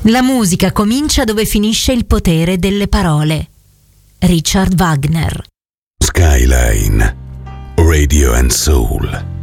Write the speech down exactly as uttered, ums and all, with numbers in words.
La musica comincia dove finisce il potere delle parole. Richard Wagner. Skyline Radio and Soul.